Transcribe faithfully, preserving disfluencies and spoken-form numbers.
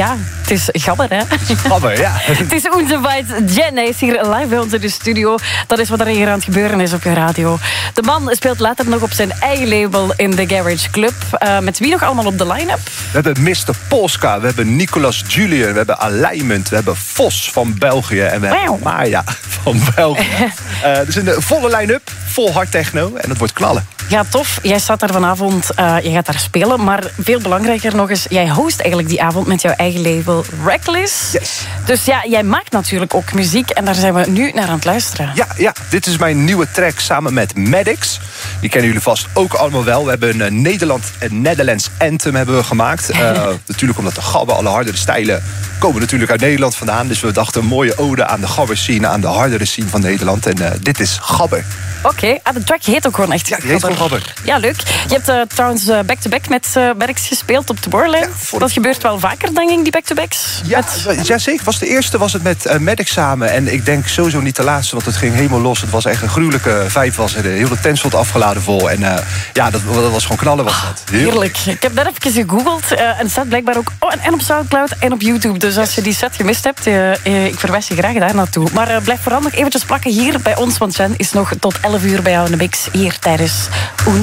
Ja, het is gabber, hè? Gabber, ja. Het is onze Vice Jen. Hij is hier live bij ons in de studio. Dat is wat er hier aan het gebeuren is op je radio. De man speelt later nog op zijn eigen label in de Garage Club. Uh, met wie nog allemaal op de line-up? We hebben mister Polska, we hebben Nicolas Julian, we hebben Alignment, we hebben Vos van België en we hebben Wow. Maya van België. uh, dus een volle line-up, vol hard techno en dat wordt knallen. Ja, tof. Jij staat daar vanavond, uh, je gaat daar spelen. Maar veel belangrijker nog eens, jij host eigenlijk die avond met jouw eigen label Reckless. Yes. Dus ja, jij maakt natuurlijk ook muziek en daar zijn we nu naar aan het luisteren. Ja, ja, dit is mijn nieuwe track samen met Maddox. Die kennen jullie vast ook allemaal wel. We hebben een Nederland, een Netherlands anthem hebben we gemaakt. Uh, natuurlijk omdat de gabber, alle hardere stijlen komen natuurlijk uit Nederland vandaan. Dus we dachten een mooie ode aan de gabber scene, aan de hardere scene van Nederland. En uh, dit is Gabber. Oké, okay. ah, de track heet ook gewoon echt Ja, die heet gewoon Gabber. Ja, leuk. Je hebt uh, trouwens uh, back-to-back met uh, Maddox gespeeld op Tomorrowland. Ja, voor... Dat gebeurt wel vaker, denk ik, die back-to-backs. Ja, met... ja, zeker. Was de eerste was het met uh, Maddox samen. En ik denk sowieso niet de laatste, want het ging helemaal los. Het was echt een gruwelijke vibe. Was er. Heel de tent stond afgeladen vol. En uh, ja, dat, dat was gewoon knallen. Was dat. Heel... Heerlijk. Ik heb net even gegoogeld. Uh, en het staat blijkbaar ook oh, en op Soundcloud en op YouTube. Dus als je die set gemist hebt, uh, uh, ik verwijs je graag daar naartoe. Maar uh, blijf vooral nog eventjes plakken hier bij ons. Want Jen is nog tot elf uur bij jou in de mix hier tijdens Oen.